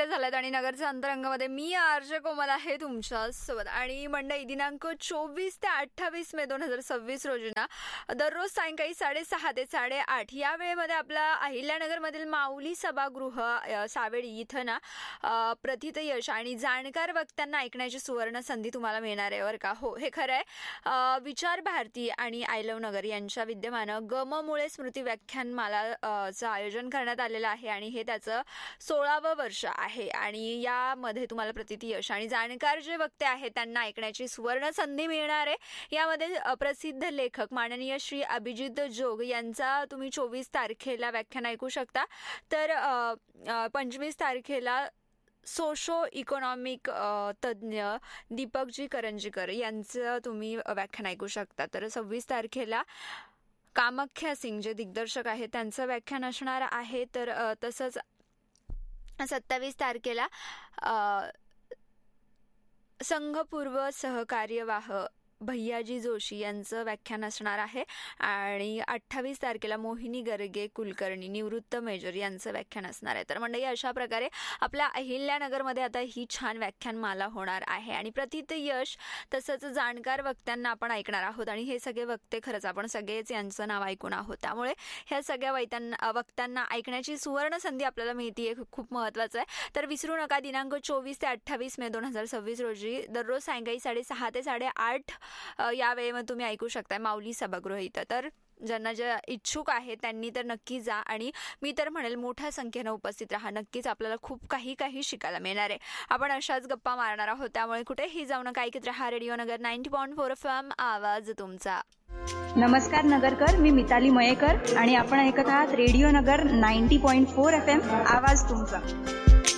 मिनिटं झाल्यात आणि नगरच्या अंतरंगामध्ये मी आरजे कोमल आहे तुमच्या सोबत. आणि मंडळी, दिनांक 24 ते 28 मे 2026 रोजी ना दररोज सायंकाळी 6:30 ते 8:30 या वेळेमध्ये आपला अहिल्यानगरमधील माऊली सभागृह सावेडी इथं ना प्रथित यश आणि जाणकार वक्त्यांना ऐकण्याची सुवर्ण संधी तुम्हाला मिळणार आहे बरं का. हो, हे खरं आहे. विचार भारती आणि आय लव्ह नगर यांच्या विद्यमानं गममुळे स्मृती व्याख्यानमालाचं आयोजन करण्यात आलेलं आहे आणि हे त्याचं 16वं वर्ष आहे. आणि यामध्ये तुम्हाला प्रतिती यश आणि जाणकार जे वक्ते आहेत त्यांना ऐकण्याची सुवर्ण संधी मिळणार आहे. यामध्ये प्रसिद्ध लेखक माननीय श्री अभिजित जोग यांचा तुम्ही 24 तारखेला व्याख्यान ऐकू शकता. तर 25 तारखेला सोशो इकॉनॉमिक तज्ज्ञ दीपकजी करंजीकर यांचं तुम्ही व्याख्यान ऐकू शकता. तर 26 तारखेला कामाख्या सिंग जे दिग्दर्शक आहेत त्यांचं व्याख्यान असणार आहे. तर तसंच 27 तारखेला संघपूर्व सहकार्यवाह भैयाजी जोशी यांचं व्याख्यान असणार आहे. आणि 28 तारखेला मोहिनी गर्गे कुलकर्णी निवृत्त मेजर यांचं व्याख्यान असणार आहे. तर मंडळी, अशा प्रकारे आपल्या अहिल्यानगरमध्ये आता ही छान व्याख्यानमाला होणार आहे आणि प्रतित यश तसंच जाणकार वक्त्यांना आपण ऐकणार आहोत. आणि हे सगळे वक्ते खरंच आपण सगळेच यांचं नाव ऐकून आहोत, त्यामुळे ह्या सगळ्या वक्त्यांना ऐकण्याची सुवर्ण संधी आपल्याला मिळते, खूप महत्त्वाचं आहे. तर विसरू नका, दिनांक 24 ते 28 मे 2026 रोजी दररोज सायंकाळी 6:30 ते 8:30 या वेळेमध्ये तुम्ही ऐकू शकताय माऊली सभागृह इथं. तर ज्यांना जे इच्छुक आहेत त्यांनी तर नक्की जा आणि मी तर म्हणेल मोठ्या संख्येनं उपस्थित राहा. नक्कीच आपल्याला खूप काही शिकायला मिळणार आहे. आपण अशाच गप्पा मारणार आहोत, त्यामुळे कुठेही जाऊ नका, ऐकत राहा रेडिओ नगर 90.4 FM, आवाज तुमचा. नमस्कार नगरकर, मी मिताली मयेकर आणि आपण ऐकत आहात रेडिओ नगर 90.4 FM, आवाज तुमचा.